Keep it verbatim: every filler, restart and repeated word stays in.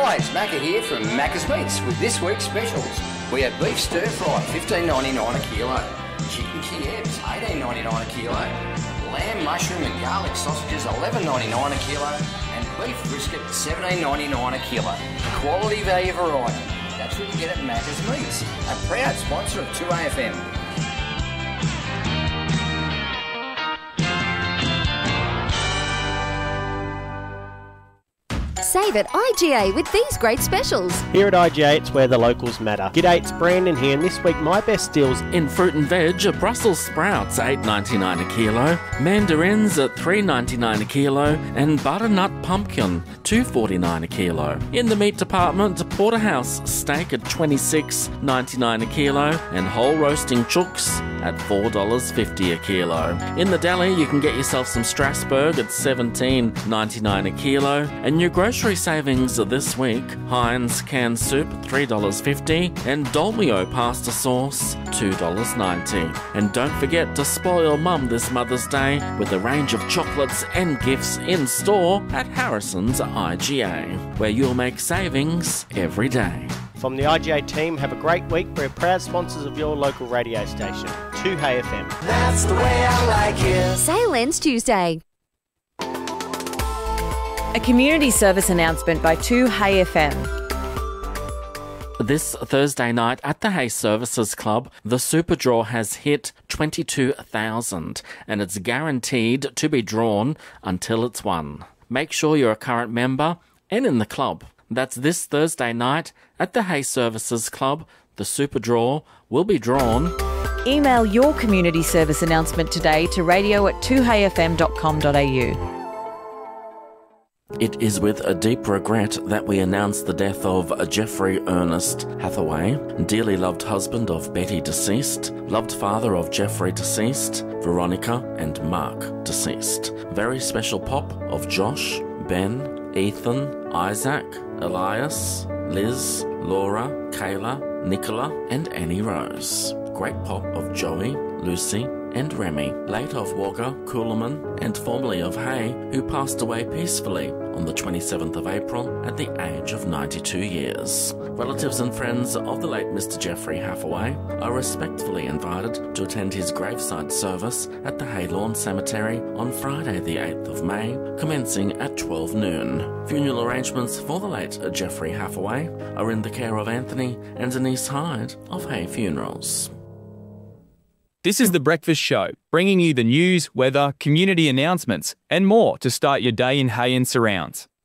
G'day, it's Macca here from Macca's Meats with this week's specials. We have beef stir fry, fifteen ninety-nine a kilo. Chicken Kievs, eighteen ninety-nine a kilo. Lamb, mushroom and garlic sausages, eleven ninety-nine a kilo. And beef brisket, seventeen ninety-nine a kilo. Quality value variety. That's what you get at Macca's Meats, a proud sponsor of two A F M. Save at I G A with these great specials. Here at I G A, it's where the locals matter. G'day, it's Brandon here, and this week my best deals in fruit and veg, Brussels sprouts eight ninety-nine a kilo, mandarins at three ninety-nine a kilo, and butternut pumpkin two forty-nine a kilo. In the meat department, porterhouse steak at twenty-six ninety-nine a kilo, and whole roasting chooks at four dollars fifty a kilo. In the deli, you can get yourself some Strasbourg at seventeen ninety-nine a kilo, and your grocery savings this week, Heinz canned soup three dollars fifty, and Dolmio pasta sauce two dollars ninety. And don't forget to spoil mum this Mother's Day with a range of chocolates and gifts in store at Harrison's I G A, where you'll make savings every day. From the I G A team, have a great week. We're proud sponsors of your local radio station, two A F M. That's the way I like it. Sale ends Tuesday. A community service announcement by two Hay F M. This Thursday night at the Hay Services Club, the Super Draw has hit twenty-two thousand and it's guaranteed to be drawn until it's won. Make sure you're a current member and in the club. That's this Thursday night at the Hay Services Club. The Super Draw will be drawn. Email your community service announcement today to radio at two hay f m dot com dot a u. It is with a deep regret that we announce the death of Jeffrey Ernest Hathaway, dearly loved husband of Betty deceased, loved father of Jeffrey deceased, Veronica and Mark deceased. Very special pop of Josh, Ben, Ethan, Isaac, Elias, Liz, Laura, Kayla, Nicola and Annie Rose. Great pop of Joey, Lucy and Remy, late of Wagga, Coolaman and formerly of Hay, who passed away peacefully on the twenty-seventh of April at the age of ninety-two years. Relatives and friends of the late Mister Jeffrey Hathaway are respectfully invited to attend his graveside service at the Haylawn Cemetery on Friday the eighth of May, commencing at twelve noon. Funeral arrangements for the late Jeffrey Hathaway are in the care of Anthony and Denise Hyde of Hay Funerals. This is The Breakfast Show, bringing you the news, weather, community announcements and more to start your day in Hay and surrounds.